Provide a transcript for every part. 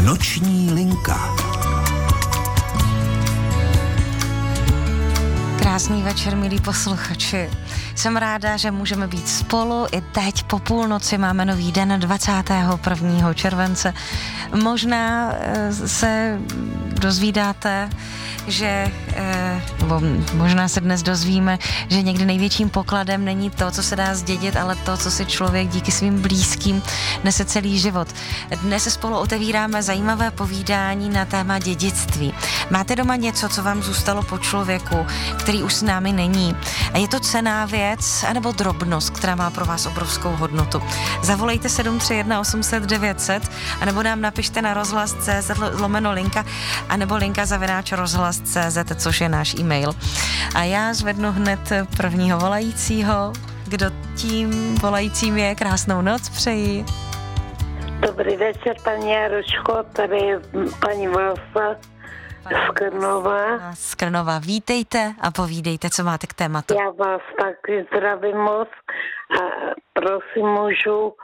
Noční linka. Krásný večer, milí posluchači. Jsem ráda, že můžeme být spolu i teď po půlnoci. Máme nový den 21. července. Možná se dozvídáte, že nebo možná se dnes dozvíme, že někdy největším pokladem není to, co se dá zdědit, ale to, co si člověk díky svým blízkým nese celý život. Dnes se spolu otevíráme zajímavé povídání na téma dědictví. Máte doma něco, co vám zůstalo po člověku, který už s námi není? A je to cenná věc, anebo drobnost, která má pro vás obrovskou hodnotu? Zavolejte 731 800 900, anebo nám napište na rozhlas.cz/linka, anebo linka@rozhlas.cz, což je náš e-mail. A já zvednu hned prvního volajícího. Kdo tím volajícím je? Krásnou noc přeji. Dobrý večer, paní Jaroško, tady je paní Vlasta z Krnova. Z Krnova. Vítejte a povídejte, co máte k tématu. Já vás taky zdravím moc a prosím, můžu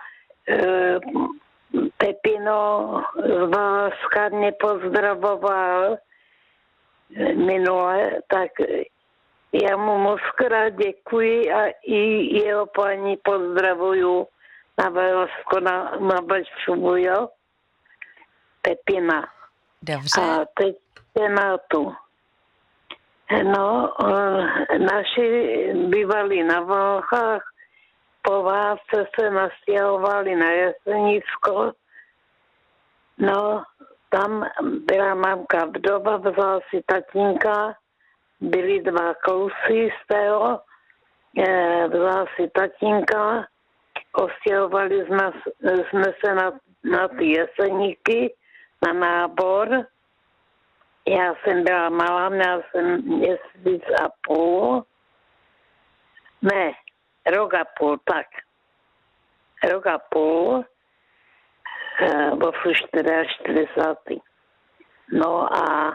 Pepino z Valašska mě pozdravoval minule, tak já mu moc krát děkuji a i jeho paní pozdravuju na Valašsko, na Vašuvu, jo? Pepina. Dobře. A teď tématu. No, naši bývali na Valchách, po válce se nastěhovali na Jesenisko. No, tam byla mamka vdova, vzala si tatínka, byli dva kousy z toho, vzala si tatínka, ostěhovali jsme se na ty Jeseníky, na nábor. Já jsem byla malá, měla jsem měsíc a půl. Ne, rok a půl, tak. Rok a půl, bo jsou 44. No a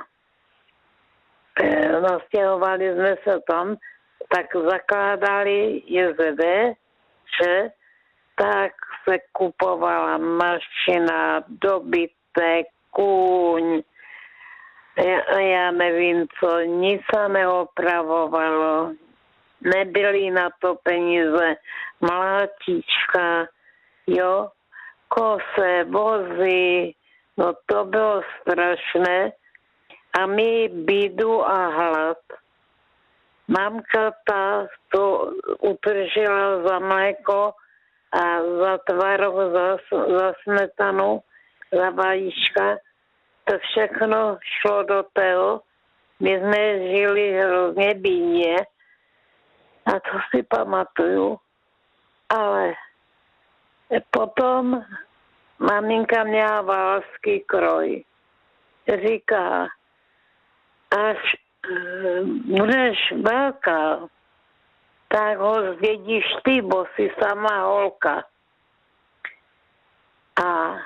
nastěhovali jsme se tam, tak zakládali JZD, že tak se kupovala mašina, dobytek, kůň, já nevím co, nic se neopravovalo, nebyly na to peníze, mlátička, jo, kose, vozy, no to bylo strašné a my bídu a hlad. Mamka ta to utržila za mléko a za tvaroh, za smetanu, za vajíčka. To všechno šlo do toho. My jsme žili hrozně bídně a to si pamatuju. Ale potom maminka měla valský kroj. Říká, až budeš velká, tak ho zdědíš ty, bo jsi sama holka. A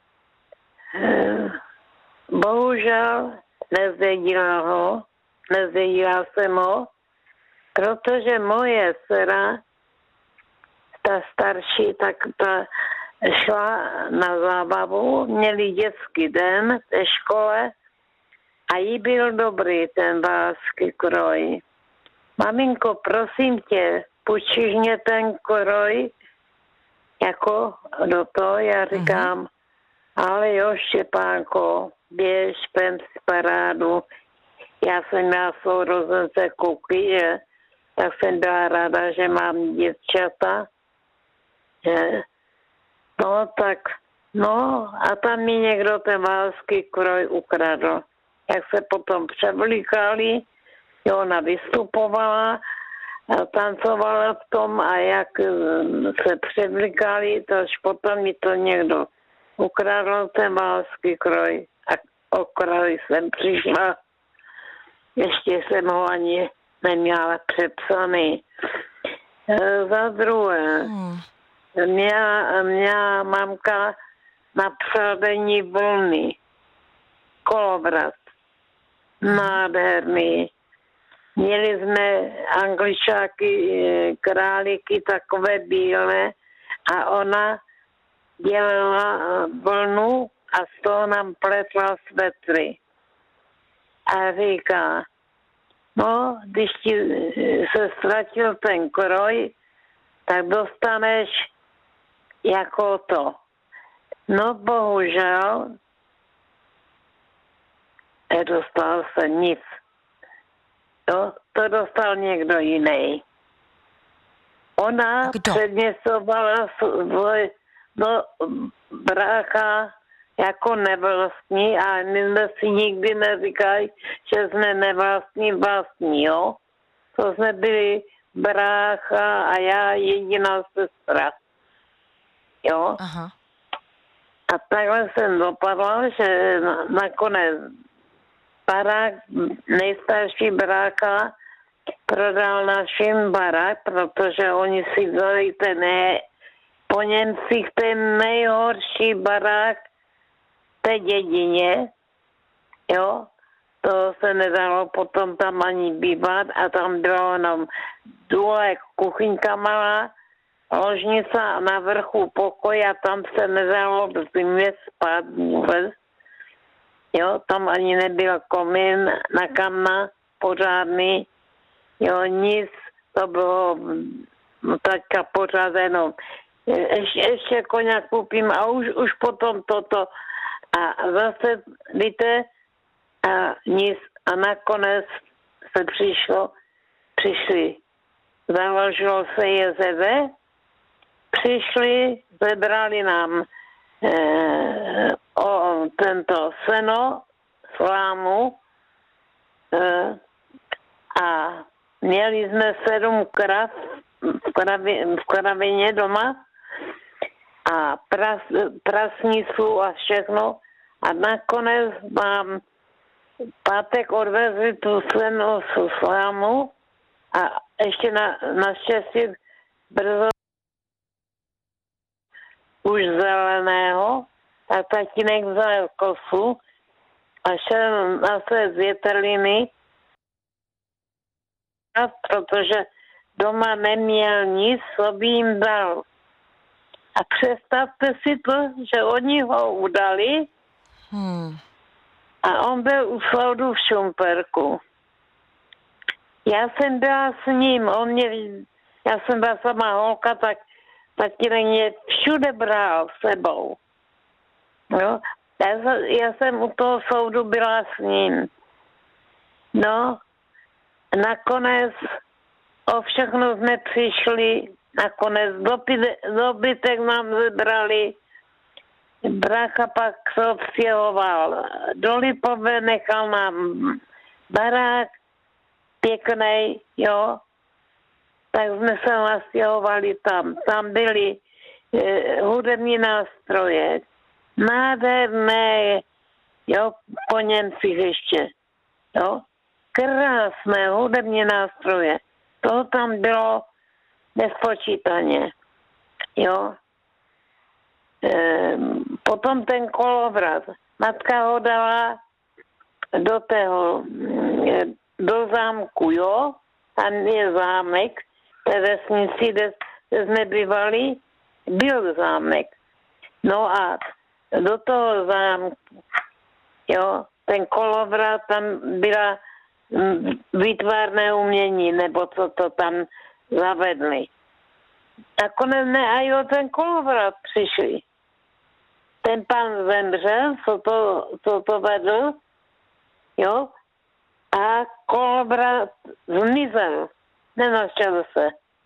bohužel nezdědila jsem ho, protože moje dcera, ta starší, tak ta šla na zábavu, měli dětský den ve škole a jí byl dobrý ten válský kroj. Maminko, prosím tě, půjčíš mě ten kroj jako do toho? Já říkám, ale jo, Štěpánko, běž, pem si parádu. Já jsem měla sourozence Kuky, že? Tak jsem byla ráda, že mám děvčata. Že? No tak, no a tam mi někdo ten válský kroj ukradl. Jak se potom převlíkali, ona vystupovala, tancovala v tom a jak se převlíkali, to až potom mi to někdo ukradl ten válský kroj a o kroj jsem přišla. Ještě jsem ho ani neměla přepsaný. Za druhé, měla mamka na přádení vlny, kolovrat, nádherný. Měli jsme angličáky, králíky takové bílé a ona dělala vlnu a z toho nám pletla svetry. A říká, no, když ti se ztratil ten kroj, tak dostaneš jako to. No bohužel, nedostal se nic. To dostal někdo jiný. Ona předněsovala svůj brácha jako nevlastní a my jsme si nikdy neříkali, že jsme nevlastní, jo. To jsme byli brácha a já jediná sestra. Jo. Aha. A takhle jsem dopadla, že nakonec barák, nejstarší brácha, prodal našim barák, protože oni si vzali po Němcích ten nejhorší barák té dědině, jo. To se nedalo potom tam ani bývat a tam bylo jenom důle kuchyňka malá, ložnice a na vrchu pokoj a tam se nedalo v zimě spát vůbec. Jo, tam ani nebyl komín na kamna pořádný, jo, nic, to bylo taťka pořád jenom. Ještě koně koupím a už potom toto. A zase, víte, a nic. A nakonec se přišli, založilo se JZV, přišli, zebrali nám tento seno, slámu a měli jsme 7 krav v kravině doma a prasnicu a všechno a nakonec mám pátek odvezli tu senu slámu a ještě naštěstí brzo už zeleného, tak tatínek vzal kosu a šel na své zvětrliny, protože doma neměl nic, co by jim dal. A představte si to, že oni ho udali a on byl u soudu v Šumperku. Já jsem byla s ním, já jsem byla sama holka, tak tatínek mě všude bral s sebou. Jo? Já jsem u toho soudu byla s ním. No, nakonec o všechno jsme přišli, nakonec dobytek nám zebrali, brácha pak se odstěhoval do Lipové, nechal nám barák pěknej, jo. Tak jsme se nastěhovali tam. Tam byly hudební nástroje, nádherné, jo, po Němcích ještě, jo. Krásné hudební nástroje. To tam bylo nespočítaně, jo. Potom ten kolovrat. Matka ho dala do zámku, jo. Tam je zámek, té vesnici, kde jsme bývali, byl zámek. No a do toho zámku, jo, ten kolovrat, tam byla výtvarné umění, nebo co to tam zavedli. Nakonec ne, a jo, ten kolovrat přišli. Ten pan zemřel, co to vedl, jo, a kolovrat zmizel. Nenašel se.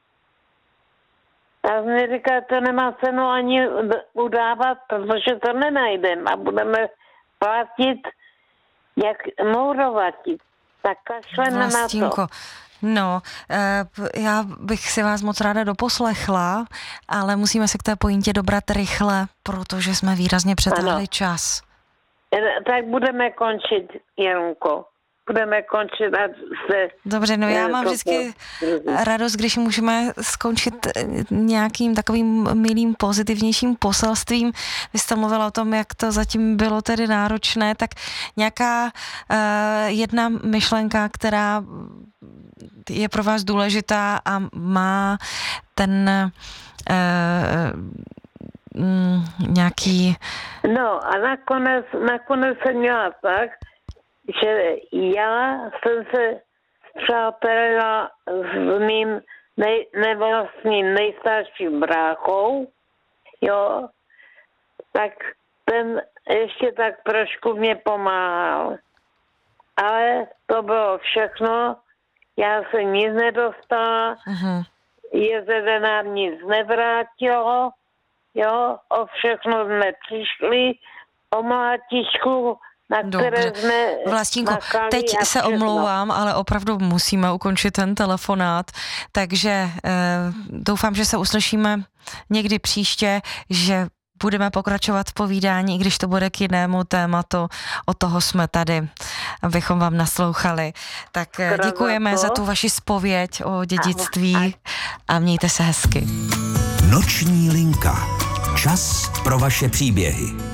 A mi říká, to nemá cenu ani udávat, protože to nenajdeme a budeme platit, jak mourovatit. Tak kašleme na to. No, já bych si vás moc ráda doposlechla, ale musíme se k té pointě dobrat rychle, protože jsme výrazně přetáhli čas. Tak budeme končit, Janko. Budeme končit a se... Dobře, no já mám vždycky radost, když můžeme skončit nějakým takovým milým, pozitivnějším poselstvím. Vy jste mluvila o tom, jak to zatím bylo tedy náročné, tak nějaká jedna myšlenka, která je pro vás důležitá a má ten nějaký... No a nakonec jsem měla tak, že já jsem se přátelila s mým nevlastním nejstarším bráchou, jo, tak ten ještě tak trošku mě pomáhal. Ale to bylo všechno, já jsem nic nedostala, JZD nám nic nevrátilo, jo, o všechno jsme přišli, o mlátičku, na které jsme Vlastínko, teď se omlouvám, ale opravdu musíme ukončit ten telefonát, takže doufám, že se uslyšíme někdy příště, že budeme pokračovat v povídání, i když to bude k jinému tématu. Od toho jsme tady, abychom vám naslouchali. Tak děkujeme za tu vaši zpověď o dědictví a mějte se hezky. Noční linka. Čas pro vaše příběhy.